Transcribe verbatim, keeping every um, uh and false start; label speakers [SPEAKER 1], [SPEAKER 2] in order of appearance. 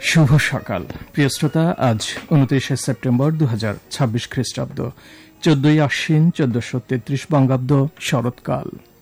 [SPEAKER 1] শুভ সকাল প্রিয় শ্রোতা, আজ উনত্রিশে সেপ্টেম্বর দু হাজার ছাব্বিশ খ্রিস্টাব্দ, চোদ্দই আশ্বিন চোদ্দশো তেত্রিশ বঙ্গাব্দ, শরৎকাল।